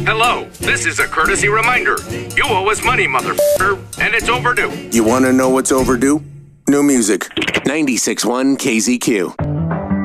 Hello, this is a courtesy reminder. You owe us money, motherfucker, and it's overdue. You want to know what's overdue? New music. 96.1 KZQ.